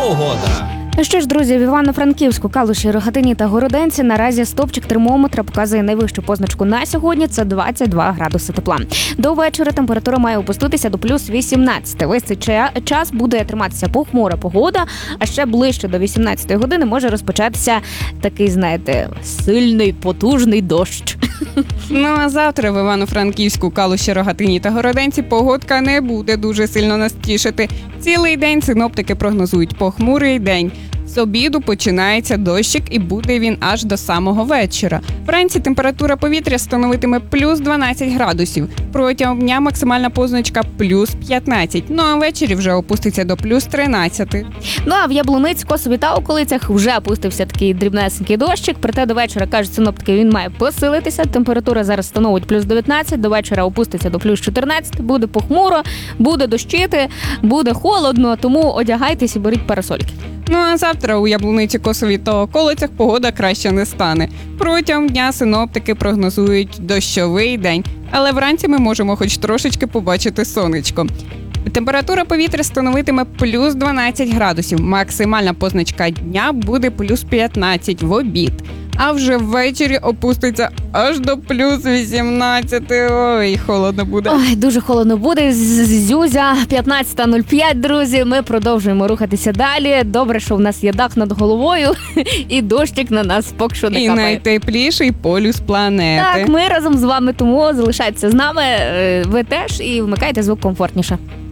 погода. Ну що ж, друзі, в Івано-Франківську, Калуші, Рогатині та Городенці наразі стовпчик термометра показує найвищу позначку на сьогодні – це 22 градуси тепла. До вечора температура має опуститися до плюс 18. Весь цей час буде триматися похмура погода, а ще ближче до 18 години може розпочатися такий, знаєте, сильний, потужний дощ. Ну а завтра в Івано-Франківську, Калуші, Рогатині та Городенці погодка не буде дуже сильно нас тішити. Цілий день синоптики прогнозують похмурий день. З обіду починається дощик і буде він аж до самого вечора. Вранці температура повітря становитиме плюс 12 градусів. Протягом дня максимальна позначка плюс 15. Ну а ввечері вже опуститься до плюс 13. Ну а в Яблуниці, Косові та околицях вже опустився такий дрібнесенький дощик. Проте до вечора, кажуть синоптики, він має посилитися. Температура зараз становить плюс 19, до вечора опуститься до плюс 14. Буде похмуро, буде дощити, буде холодно, тому одягайтесь і беріть парасольки. Ну а завтра у Яблуниці, Косові та околицях погода краще не стане. Протягом дня синоптики прогнозують дощовий день, але вранці ми можемо хоч трошечки побачити сонечко. Температура повітря становитиме плюс 12 градусів. Максимальна позначка дня буде плюс 15 в обід. А вже ввечері опуститься аж до плюс 18. Ой, холодно буде. Ой, дуже холодно буде. Зюзя, 15:05, друзі. Ми продовжуємо рухатися далі. Добре, що в нас є дах над головою і дощик на нас поки що не і капає. найтепліший полюс планети. Так, ми разом з вами, тому залишайтеся з нами. Ви теж і вмикайте звук комфортніше.